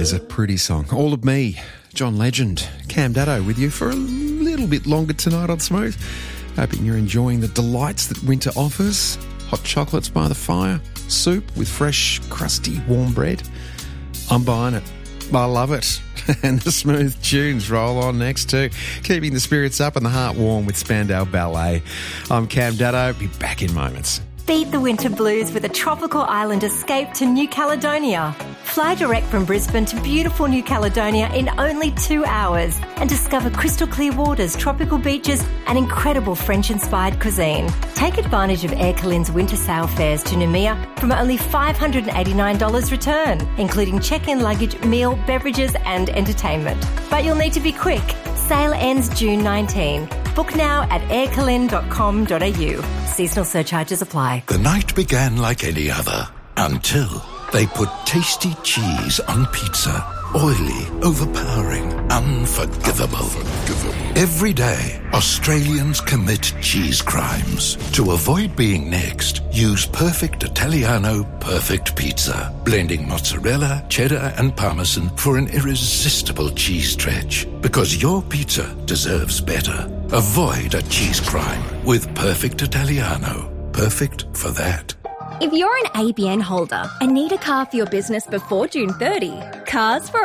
is a pretty song. All of Me, John Legend, Cam Daddo with you for a little bit longer tonight on Smooth. Hoping you're enjoying the delights that winter offers. Hot chocolates by the fire, soup with fresh, crusty, warm bread. I'm buying it. I love it. And the smooth tunes roll on next too. Keeping the spirits up and the heart warm with Spandau Ballet. I'm Cam Daddo. Be back in moments. Beat the winter blues with a tropical island escape to New Caledonia. Fly direct from Brisbane to beautiful New Caledonia in only 2 hours and discover crystal clear waters, tropical beaches and incredible French-inspired cuisine. Take advantage of Air Calin's winter sail fares to Noumea from only $589 return, including check-in luggage, meal, beverages and entertainment. But you'll need to be quick. Sale ends June 19. Book now at aircalin.com.au. Seasonal surcharges apply. The night began like any other until they put tasty cheese on pizza. Oily, overpowering, unforgivable. Every day, Australians commit cheese crimes. To avoid being next, use Perfect Italiano Perfect Pizza, blending mozzarella, cheddar and parmesan for an irresistible cheese stretch. Because your pizza deserves better. Avoid a cheese crime with Perfect Italiano. Perfect for that. If you're an ABN holder and need a car for your business before June 30, Cars for